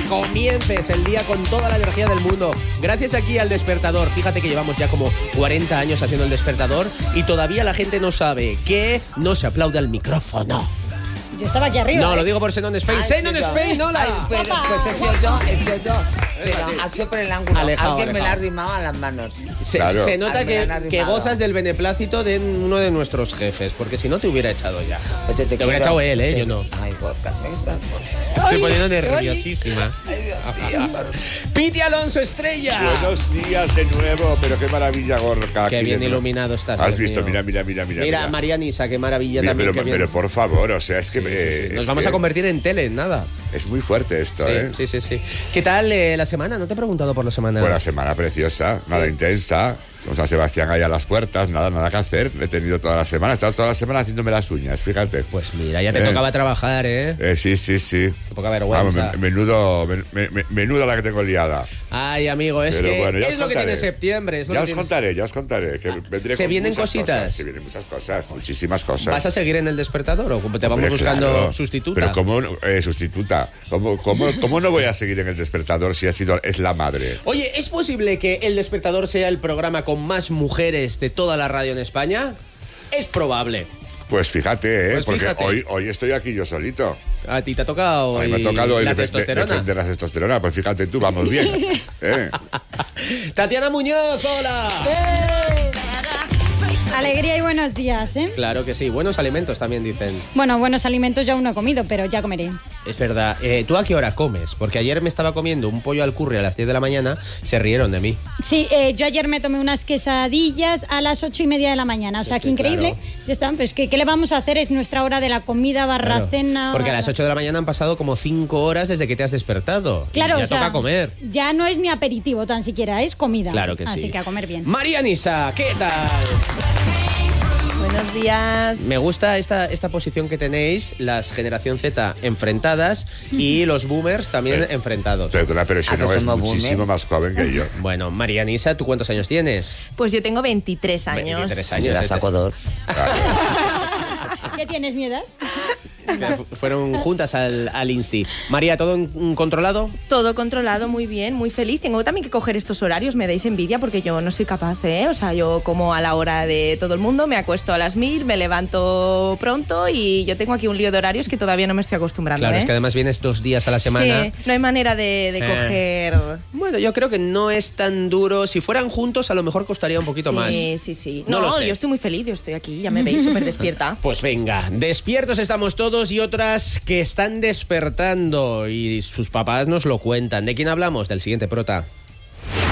comiences el día con toda la energía del mundo. Gracias aquí al despertador. Fíjate que llevamos ya como 40 años haciendo el despertador y todavía la gente no sabe que no se aplaude al micrófono. Yo estaba aquí arriba. No, lo digo por Xenon Spain. ¡Xenon Spain, hola! Ay, pero pues he sido yo. Pero ha sido por el ángulo. Alguien me la ha arrimado a las manos. Se nota que gozas del beneplácito de uno de nuestros jefes, porque si no te hubiera echado ya. Pues te hubiera echado él, ¿eh? Yo no. Ay, Gorka, me estás... Estoy poniendo nerviosísima. Piti Alonso, estrella. Buenos días de nuevo, pero qué maravilla, Gorka. Qué bien iluminado estás. ¿Has visto? Mío. Mira. Mira, Marianisa, qué maravilla mira, también. Pero por favor, o sea, es que... Sí. Nos vamos a convertir en tele, en nada. Es muy fuerte esto, ¿eh? Sí. ¿Qué tal la semana? ¿No te he preguntado por la semana? Buena semana preciosa, nada intensa. Con San Sebastián ahí a las puertas, nada que hacer. He tenido toda la semana, he estado toda la semana haciéndome las uñas, fíjate. Pues mira, ya te tocaba trabajar, ¿eh? Sí. Qué poca vergüenza. Menuda la que tengo liada. Ay, amigo, es pero que bueno, es lo que tiene septiembre. Ya os contaré. Que vendré ¿Se con vienen muchas cositas? Cosas, se vienen muchas cosas, muchísimas cosas. ¿Vas a seguir en el despertador o te vamos buscando claro, sustituta? Pero ¿cómo sustituta? ¿Cómo no voy a seguir en el despertador si es la madre? Oye, ¿es posible que el despertador sea el programa con más mujeres de toda la radio en España? Es probable. Pues fíjate, Pues porque fíjate. Hoy estoy aquí yo solito. A ti te ha tocado A mí me ha tocado hoy la defender la testosterona. Pues fíjate tú, vamos bien. Tatiana Muñoz, hola. Alegría y buenos días, ¿eh? Claro que sí, buenos alimentos también dicen. Bueno, buenos alimentos yo aún no he comido, pero ya comeré. Es verdad. ¿Tú a qué hora comes? Porque ayer me estaba comiendo un pollo al curry a las 10 de la mañana, se rieron de mí. Sí, yo ayer me tomé unas quesadillas a las 8:30 de la mañana, o sea, qué increíble. Claro. Ya está, pues ¿qué le vamos a hacer? Es nuestra hora de la comida Claro. cena. Porque a las 8 de la mañana han pasado como 5 horas desde que te has despertado. Claro, Y ya o sea, toca comer. Ya no es ni aperitivo tan siquiera, es comida. Claro que sí. Así que a comer bien. María Nisa, ¿qué tal? Buenos días. Me gusta esta posición que tenéis, las generación Z enfrentadas y los boomers también enfrentados. Perdona, pero si ¿A que no es somos muchísimo boomer? más joven que yo. Bueno, María Nisa, ¿tú cuántos años tienes? Pues yo tengo 23 años. 23 años. Ya saco 2. ¿Qué tienes, mi edad? Fueron juntas al Insti. María, ¿todo controlado? Todo controlado, muy bien, muy feliz. Tengo también que coger estos horarios, me dais envidia porque yo no soy capaz, ¿eh? O sea, yo como a la hora de todo el mundo, me acuesto a las 1000, me levanto pronto y yo tengo aquí un lío de horarios que todavía no me estoy acostumbrando, Claro, ¿eh? es que además vienes 2 días a la semana. Sí, no hay manera de coger... Bueno, yo creo que no es tan duro. Si fueran juntos, a lo mejor costaría un poquito más. Sí. No lo No, sé. yo estoy muy feliz, yo estoy aquí, ya me veis súper despierta. Pues venga, despiertos estamos todos y otras que están despertando y sus papás nos lo cuentan. ¿De quién hablamos? Del siguiente prota.